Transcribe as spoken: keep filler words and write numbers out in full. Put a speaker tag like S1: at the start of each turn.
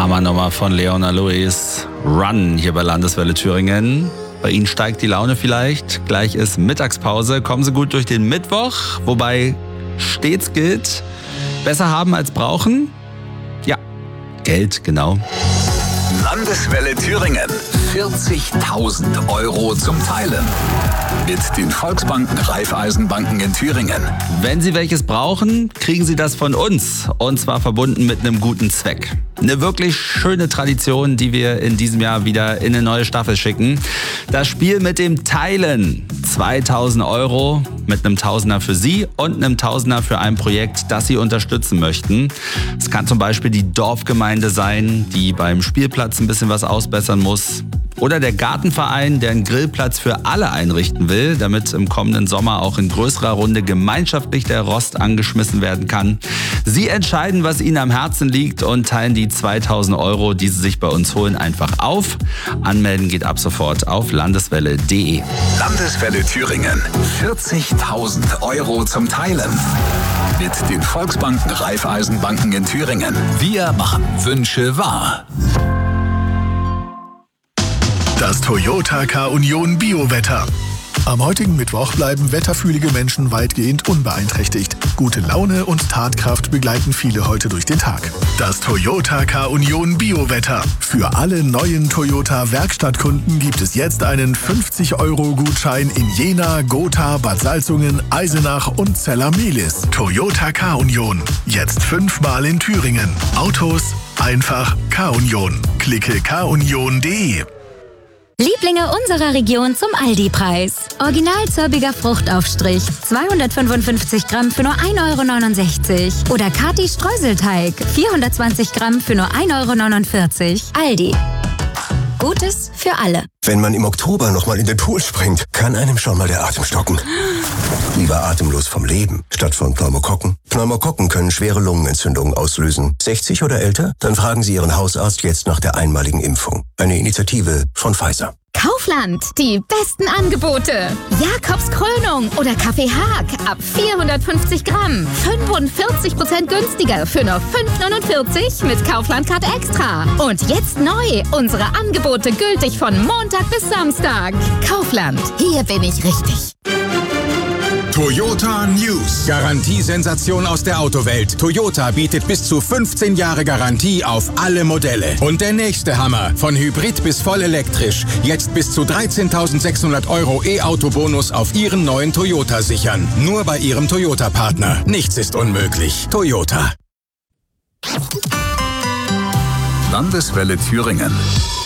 S1: Hammer-Nummer von Leona Lewis. Run hier bei Landeswelle Thüringen. Bei Ihnen steigt die Laune vielleicht. Gleich ist Mittagspause. Kommen Sie gut durch den Mittwoch. Wobei stets gilt, besser haben als brauchen. Ja, Geld, genau.
S2: Landeswelle Thüringen. vierzigtausend Euro zum Teilen. Mit den Volksbanken Raiffeisenbanken in Thüringen.
S1: Wenn Sie welches brauchen, kriegen Sie das von uns. Und zwar verbunden mit einem guten Zweck. Eine wirklich schöne Tradition, die wir in diesem Jahr wieder in eine neue Staffel schicken. Das Spiel mit dem Teilen. zweitausend Euro mit einem Tausender für Sie und einem Tausender für ein Projekt, das Sie unterstützen möchten. Es kann zum Beispiel die Dorfgemeinde sein, die beim Spielplatz ein bisschen was ausbessern muss. Oder der Gartenverein, der einen Grillplatz für alle einrichten will, damit im kommenden Sommer auch in größerer Runde gemeinschaftlich der Rost angeschmissen werden kann. Sie entscheiden, was Ihnen am Herzen liegt und teilen die zweitausend Euro, die Sie sich bei uns holen, einfach auf. Anmelden geht ab sofort auf landeswelle punkt de.
S2: Landeswelle Thüringen. vierzigtausend Euro zum Teilen. Mit den Volksbanken Raiffeisenbanken in Thüringen. Wir machen Wünsche wahr.
S3: Das Toyota K-Union Biowetter. Am heutigen Mittwoch bleiben wetterfühlige Menschen weitgehend unbeeinträchtigt. Gute Laune und Tatkraft begleiten viele heute durch den Tag. Das Toyota K-Union Biowetter. Für alle neuen Toyota Werkstattkunden gibt es jetzt einen fünfzig Euro Gutschein in Jena, Gotha, Bad Salzungen, Eisenach und Zella-Mehlis. Toyota K-Union. Jetzt fünfmal in Thüringen. Autos einfach K-Union. Klicke k union punkt de.
S4: Lieblinge unserer Region zum Aldi-Preis. Original zirbiger Fruchtaufstrich, zweihundertfünfundfünfzig Gramm für nur ein Euro neunundsechzig. Oder Kati Streuselteig, vierhundertzwanzig Gramm für nur ein Euro neunundvierzig. Aldi. Gutes für alle.
S5: Wenn man im Oktober nochmal in den Pool springt, kann einem schon mal der Atem stocken. Lieber atemlos vom Leben, statt von Pneumokokken. Pneumokokken können schwere Lungenentzündungen auslösen. sechzig oder älter? Dann fragen Sie Ihren Hausarzt jetzt nach der einmaligen Impfung. Eine Initiative von Pfizer.
S4: Kaufland, die besten Angebote. Jakobs Krönung oder Kaffee Haag ab vierhundertfünfzig Gramm. fünfundvierzig Prozent günstiger für nur fünf neunundvierzig mit Kaufland-Card Extra. Und jetzt neu, unsere Angebote gültig von Montag bis Samstag. Kaufland, hier bin ich richtig.
S6: Toyota News. Garantiesensation aus der Autowelt. Toyota bietet bis zu fünfzehn Jahre Garantie auf alle Modelle. Und der nächste Hammer. Von Hybrid bis voll elektrisch. Jetzt bis zu dreizehntausendsechshundert Euro E-Auto-Bonus auf Ihren neuen Toyota sichern. Nur bei Ihrem Toyota-Partner. Nichts ist unmöglich. Toyota.
S2: Landeswelle Thüringen.